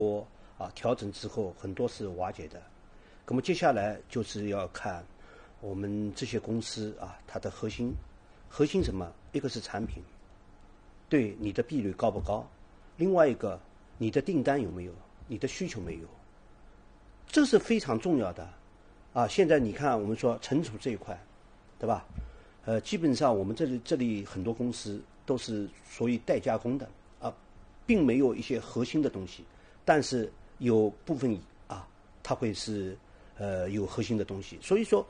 调整之后很多是瓦解的。那么接下来就是要看我们这些公司它的核心什么？一个是产品，对你的壁垒高不高？另外一个，你的订单有没有？你的需求没有？这是非常重要的现在你看，我们说存储这一块，对吧？基本上我们这里很多公司都是属于代加工的并没有一些核心的东西，但是有部分它会是有核心的东西。所以说